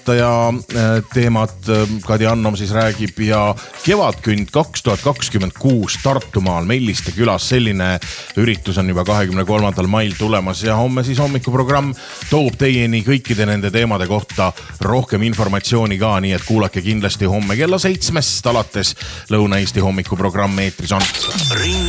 juhataja teemat Kadi Annom siis räägib ja Kevadkünd 2026 Tartumaal Melliste külas. Selline üritus on juba 23. mail tulemas ja homme siis hommikuprogramm toob teieni kõikide nende teemade kohta rohkem informatsiooni ka, nii et kuulake kindlasti homme kella 7 alates Lõuna-Eesti hommikuprogramm eetris on.